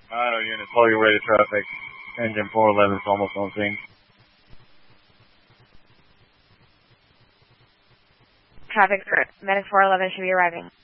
Auto unit, slow your way to traffic. Engine 411 is almost on scene. Traffic, medic 411 should be arriving.